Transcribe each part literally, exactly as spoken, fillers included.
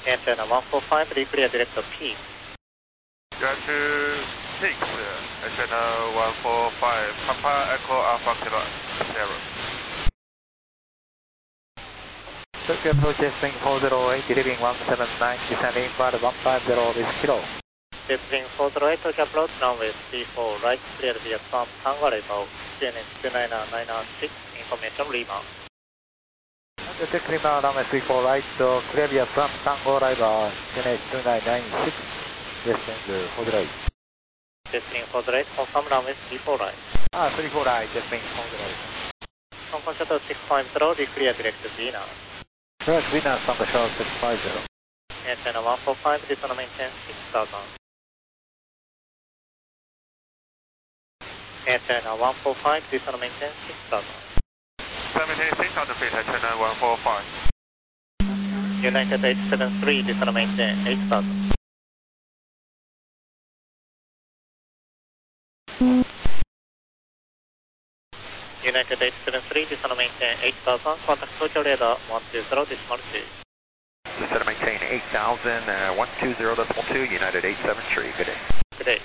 Air China one four five, reclear direct to P. Air two six, Air China one four five, Papa Echo Alpha Kilo zero. Tokyo approach Jetwing four zero eight, delivering one seven nine, descending inbound one five zero with kilo. Jetwing four zero eight, Tokyo approach runway three four right, clear via Trump, Tango arrival, C N H two nine nine six, information rebound. Jetwing inbound runway three four right, so clear via Trump, Tango arrival, C N H two nine nine six, Jetwing four zero eight. Jetwing four zero eight, confirm runway three four right. Ah, three four right, Jetwing four zero eight. Hong Kong Shuttle six five zero, reclear direct to Vienna. Correct, Vienna, Hong Kong Shuttle six five zero. Air China one four five, descend maintain six thousand. Air China one four five, descend maintain six thousand. Maintain six thousand feet, Air China one four five. United eight seven three, descend maintain eight thousand. United eight seven three, descend maintain eight thousand, contact Tokyo radar one two zero decimal two. Descend maintain eight thousand, uh, one two zero decimal two, United eight seven three, good day. Good day.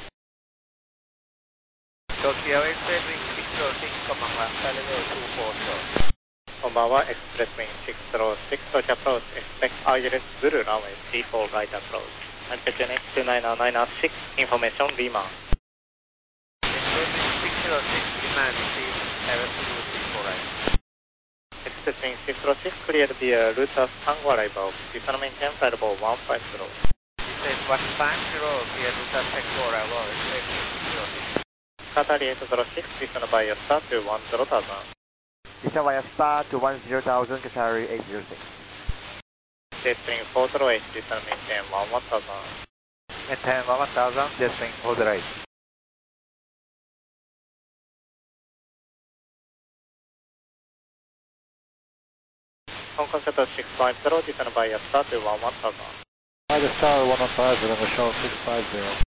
Tokyo Expresswing six zero six, Konbanwa, Saturday two four zero. Konbanwa, Expresswing six zero six, Tokyo approach, expect I L S Zulu runway three four right approach. And C N H two nine nine six, information rebound. Expresswing six zero six, demand receive, I L S Zulu three four right. Expresswing six zero six, cleared via Rutas Tango arrival, descend maintain flight level one five zero. This is one five zero, clear Rutas Tango arrival, Expresswing six zero six. Qatari eight zero six, descend via star to one zero thousand. Descend via star to one zero thousand, Qatari eight zero six. Jetwing four zero eight, descend maintain one one thousand. Maintain one thousand, Jetwing four zero eight. Hong Kong Shuttle six five zero, descend via star to one one thousand. By the star one one five, November Shuttle six five zero.